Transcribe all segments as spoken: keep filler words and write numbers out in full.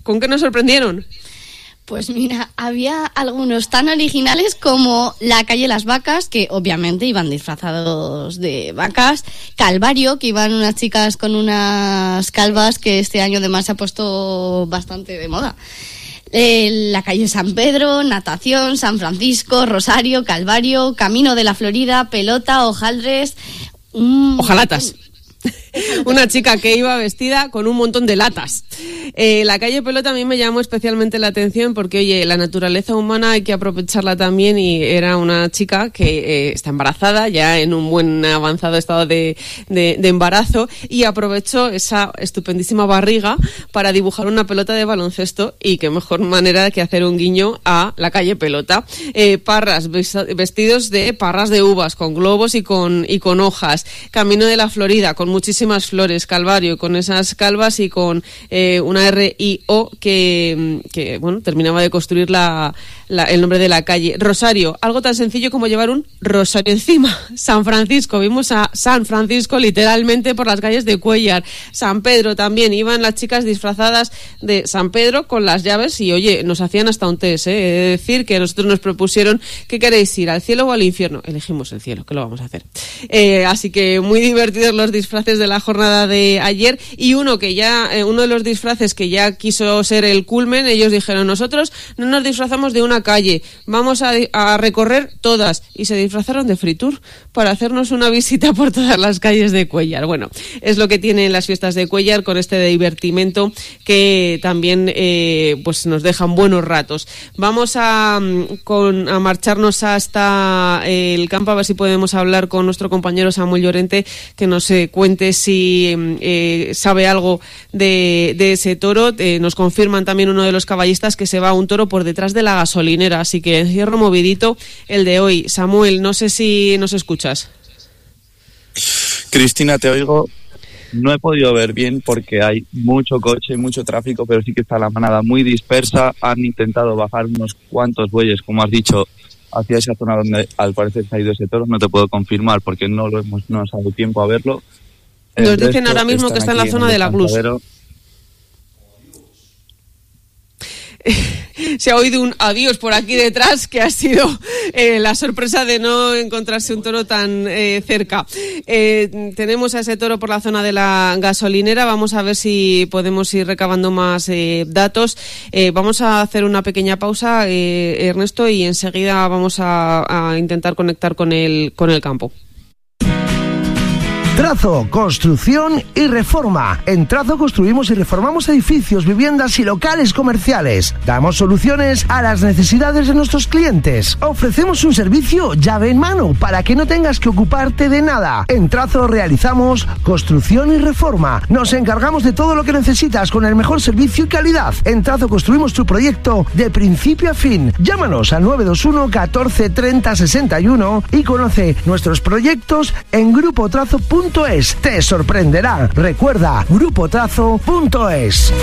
¿Con qué nos sorprendieron? Pues mira, había algunos tan originales como la calle Las Vacas, que obviamente iban disfrazados de vacas, Calvario, que iban unas chicas con unas calvas que este año además se ha puesto bastante de moda. Eh, la calle San Pedro, Natación, San Francisco, Rosario, Calvario, Camino de la Florida, Pelota, Hojaldres... Mm, Ojalatas. Una chica que iba vestida con un montón de latas. Eh, la calle Pelota a mí me llamó especialmente la atención porque, oye, la naturaleza humana hay que aprovecharla también, y era una chica que eh, está embarazada, ya en un buen avanzado estado de, de, de embarazo, y aprovechó esa estupendísima barriga para dibujar una pelota de baloncesto, y qué mejor manera que hacer un guiño a la calle Pelota. Eh, parras, vestidos de parras de uvas, con globos y con, y con hojas. Camino de la Florida, con muchísimas flores, Calvario, con esas calvas y con eh, una R I O que, que bueno, terminaba de construir la, la, el nombre de la calle. Rosario, algo tan sencillo como llevar un rosario encima. San Francisco, vimos a San Francisco literalmente por las calles de Cuéllar. San Pedro también, iban las chicas disfrazadas de San Pedro con las llaves y, oye, nos hacían hasta un test, ¿eh? He de decir que nosotros nos propusieron, ¿qué queréis ir, al cielo o al infierno? Elegimos el cielo, ¿qué lo vamos a hacer? Eh, así que muy divertidos los disfraces de la jornada de ayer, y uno que ya, eh, uno de los disfraces que ya quiso ser el culmen, ellos dijeron, nosotros no nos disfrazamos de una calle, vamos a, a recorrer todas, y se disfrazaron de Fritur para hacernos una visita por todas las calles de Cuéllar. Bueno, es lo que tienen las fiestas de Cuéllar, con este divertimento que también eh, pues nos dejan buenos ratos. Vamos a, con, a marcharnos hasta el campo, a ver si podemos hablar con nuestro compañero Samuel Llorente, que nos eh, cuente si eh, sabe algo de, de ese toro. Eh, nos confirman también uno de los caballistas que se va a un toro por detrás de la gasolinera, así que encierro movidito el de hoy. Samuel, no sé si nos escuchas. Cristina, te oigo. No he podido ver bien porque hay mucho coche, mucho tráfico, pero sí que está la manada muy dispersa. Han intentado bajar unos cuantos bueyes, como has dicho, hacia esa zona donde al parecer se ha ido ese toro. No te puedo confirmar porque no lo hemos, no nos ha dado tiempo a verlo. El Nos dicen ahora mismo que está en la zona de la Glus. Se ha oído un adiós por aquí detrás, que ha sido eh, la sorpresa de no encontrarse un toro tan eh, cerca. Eh, tenemos a ese toro por la zona de la gasolinera. Vamos a ver si podemos ir recabando más eh, datos. Eh, vamos a hacer una pequeña pausa, eh, Ernesto, y enseguida vamos a, a intentar conectar con el, con el campo. Trazo, construcción y reforma. En Trazo construimos y reformamos edificios, viviendas y locales comerciales. Damos soluciones a las necesidades de nuestros clientes. Ofrecemos un servicio llave en mano para que no tengas que ocuparte de nada. En Trazo realizamos construcción y reforma. Nos encargamos de todo lo que necesitas con el mejor servicio y calidad. En Trazo construimos tu proyecto de principio a fin. Llámanos al nueve dos uno catorce treinta sesenta y uno y conoce nuestros proyectos en grupo trazo punto es. Te sorprenderá. Recuerda, grupo trazo punto es.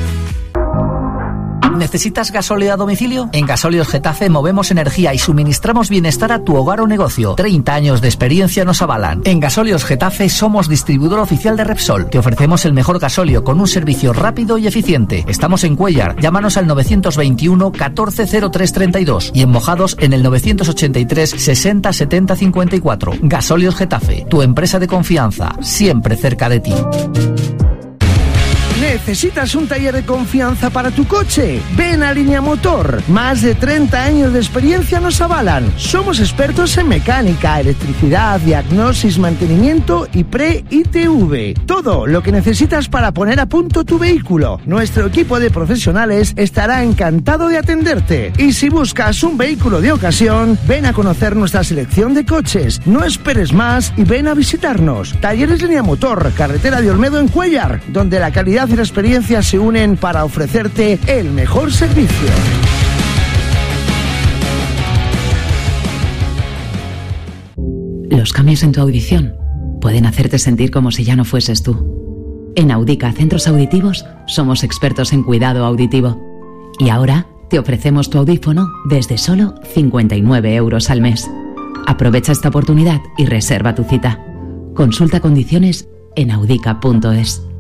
¿Necesitas gasóleo a domicilio? En Gasóleos Getafe movemos energía y suministramos bienestar a tu hogar o negocio. treinta años de experiencia nos avalan. En Gasóleos Getafe somos distribuidor oficial de Repsol. Te ofrecemos el mejor gasóleo con un servicio rápido y eficiente. Estamos en Cuéllar. Llámanos al novecientos veintiuno catorce cero tres treinta y dos y en Mojados en el novecientos ochenta y tres sesenta setenta cincuenta y cuatro. Gasóleos Getafe, tu empresa de confianza, siempre cerca de ti. ¿Necesitas un taller de confianza para tu coche? Ven a Línea Motor. Más de treinta años de experiencia nos avalan. Somos expertos en mecánica, electricidad, diagnosis, mantenimiento y pre-I T V. Todo lo que necesitas para poner a punto tu vehículo. Nuestro equipo de profesionales estará encantado de atenderte. Y si buscas un vehículo de ocasión, ven a conocer nuestra selección de coches. No esperes más y ven a visitarnos. Talleres Línea Motor, carretera de Olmedo en Cuéllar, donde la calidad y la experiencia se unen para ofrecerte el mejor servicio. Los cambios en tu audición pueden hacerte sentir como si ya no fueses tú. En Audica Centros Auditivos somos expertos en cuidado auditivo. Y ahora te ofrecemos tu audífono desde solo cincuenta y nueve euros al mes. Aprovecha esta oportunidad y reserva tu cita. Consulta condiciones en audica punto es.